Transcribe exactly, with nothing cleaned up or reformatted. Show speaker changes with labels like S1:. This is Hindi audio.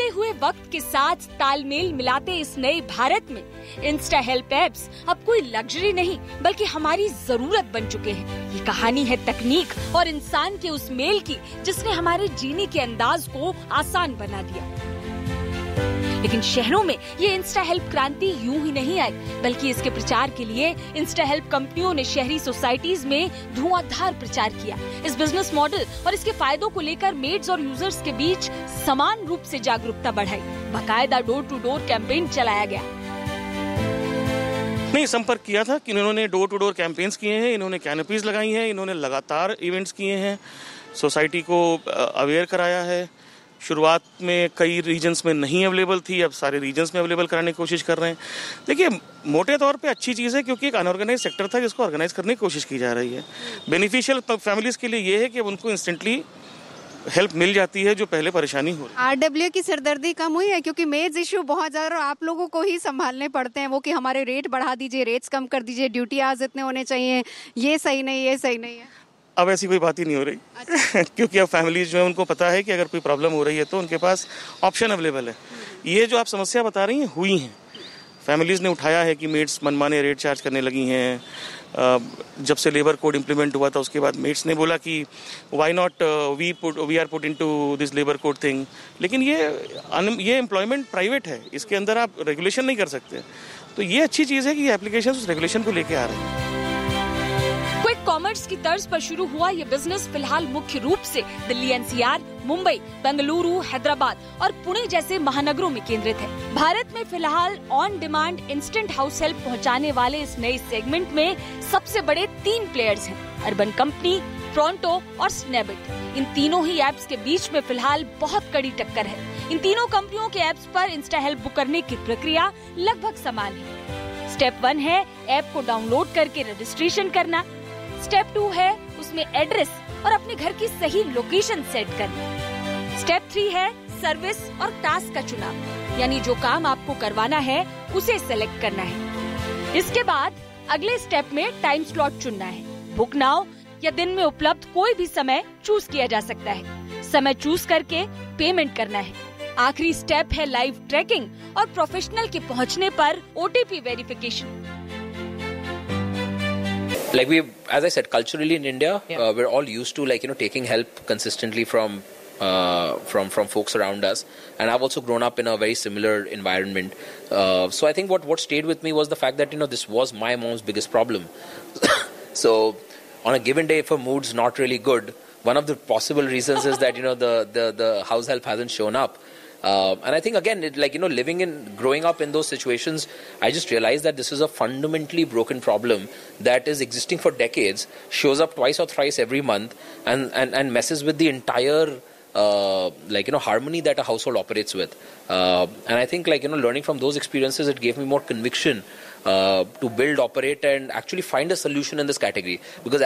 S1: बदलते हुए वक्त के साथ तालमेल मिलाते इस नए भारत में इंस्टा हेल्प एप्स अब कोई लग्जरी नहीं बल्कि हमारी जरूरत बन चुके हैं। ये कहानी है तकनीक और इंसान के उस मेल की जिसने हमारे जीने के अंदाज को आसान बना दिया। लेकिन शहरों में ये इंस्टा हेल्प क्रांति यूं ही नहीं आई, बल्कि इसके प्रचार के लिए इंस्टा हेल्प कंपनियों ने शहरी सोसाइटीज में धुआंधार प्रचार किया। इस बिजनेस मॉडल और इसके फायदों को लेकर मेड्स और यूजर्स के बीच समान रूप से जागरूकता बढ़ाई। बाकायदा डोर टू डोर कैंपेन चलाया गया।
S2: नहीं, संपर्क किया था कि इन्होंने डोर टू डोर कैंपेन्स किए हैं, इन्होंने कैनोपीज लगाई हैं, इन्होंने लगातार इवेंट्स किए हैं, सोसाइटी को अवेयर कराया है। शुरुआत में कई रीजन्स में नहीं अवेलेबल थी, अब सारे रीजन्स में अवेलेबल कराने की कोशिश कर रहे हैं। देखिए, मोटे तौर पे अच्छी चीज़ है क्योंकि एक अनऑर्गेनाइज सेक्टर था जिसको ऑर्गेनाइज करने की कोशिश की जा रही है। बेनिफिशियल फैमिलीज के लिए ये है कि उनको इंस्टेंटली हेल्प मिल जाती है जो पहले परेशानी हो रही है।
S3: आरडब्ल्यू की सरदर्दी कम हुई है क्योंकि मेड्स इशू बहुत ज्यादा आप लोगों को ही संभालने पड़ते हैं, वो कि हमारे रेट बढ़ा दीजिए, रेट्स कम कर दीजिए, ड्यूटी आवर्स इतने होने चाहिए, ये सही नहीं, ये सही नहीं है।
S2: अब ऐसी कोई बात ही नहीं हो रही। अच्छा। क्योंकि अब फैमिलीज जो है उनको पता है कि अगर कोई प्रॉब्लम हो रही है तो उनके पास ऑप्शन अवेलेबल है। ये जो आप समस्या बता रही हैं हुई हैं, फैमिलीज ने उठाया है कि मेड्स मनमाने रेट चार्ज करने लगी हैं। जब से लेबर कोड इम्प्लीमेंट हुआ था उसके बाद मेड्स ने बोला कि why not we put we are put into this labour code thing. लेकिन ये ये एम्प्लॉयमेंट प्राइवेट है, इसके अंदर आप रेगुलेशन नहीं कर सकते। तो ये अच्छी चीज़ है कि ये एप्लीकेशन उस रेगुलेशन को लेके आ रहे हैं।
S1: क्विक कॉमर्स की तर्ज पर शुरू हुआ ये बिजनेस फिलहाल मुख्य रूप से दिल्ली एनसीआर, मुंबई, बेंगलुरु, हैदराबाद और पुणे जैसे महानगरों में केंद्रित है। भारत में फिलहाल on demand instant house help पहुंचाने वाले इस नए सेगमेंट में सबसे बड़े तीन प्लेयर्स हैं, अर्बन कंपनी, प्रोंटो और स्नैबिट। इन तीनों ही एप्स के बीच में फिलहाल बहुत कड़ी टक्कर है। इन तीनों कंपनियों के एप्स पर इंस्टा हेल्प बुक करने की प्रक्रिया लगभग समान है। स्टेप वन है ऐप को डाउनलोड करके रजिस्ट्रेशन करना। स्टेप टू है उसमें एड्रेस और अपने घर की सही लोकेशन सेट करना। स्टेप थ्री है सर्विस और टास्क का चुनाव, यानी जो काम आपको करवाना है उसे सेलेक्ट करना है। इसके बाद अगले स्टेप में टाइम स्लॉट चुनना है। बुक नाउ या दिन में उपलब्ध कोई भी समय चूज किया जा सकता है। समय चूज करके पेमेंट करना है। आखिरी स्टेप है लाइव ट्रैकिंग और प्रोफेशनल के पहुंचने पर OTP verification.
S4: Like we, as I said, culturally in India, yeah. uh, we're all used to like you know taking help consistently from uh, from from folks around us, and I've also grown up in a very similar environment. Uh, so I think what what stayed with me was the fact that you know this was my mom's biggest problem. So on a given day, if her mood's not really good, one of the possible reasons is that you know the the the house help hasn't shown up. Uh, and I think again, it, like you know, living in, growing up in those situations, I just realized that this is a fundamentally broken problem that is existing for decades, shows up twice or thrice every month, and and, and messes with the entire uh, like you know harmony that a household operates with. Uh, and I think like you know, learning from those experiences, it gave me more conviction uh, to build, operate, and actually find a solution in this category because.